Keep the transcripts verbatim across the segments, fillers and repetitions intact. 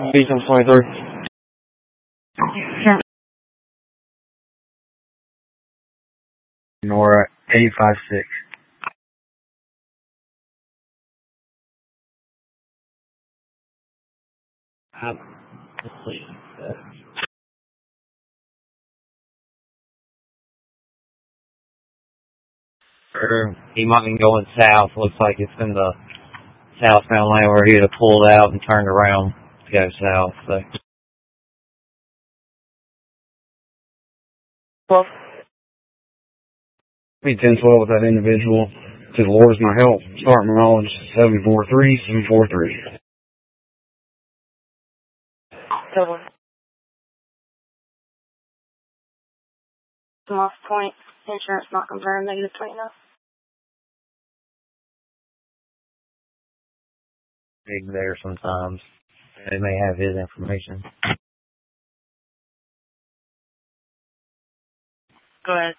Beach on twenty-three. Sure. Nora eight five six. Um, let's see. Uh, he might be going south. Looks like it's in the southbound lane where he'd have pulled out and turned around to go south. So. Well, be ten twelve with that individual. To the Lord's my help. Start my knowledge seven four three seven four three. Double. Lost point. Insurance not confirmed. Negative twenty now. Big there sometimes. They may have his information. Go ahead.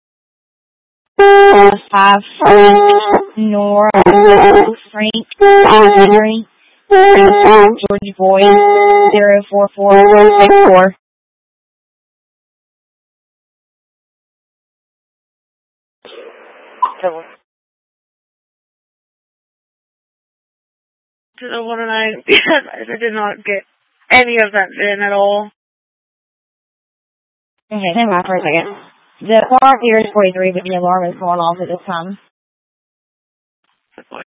Five Nora Frank Henry George Boyd zero four four six four. Double. To the one and I, I did not get any of that in at all. Okay, hang on for a second. The alarm here is forty-three, but the alarm is going off at this time.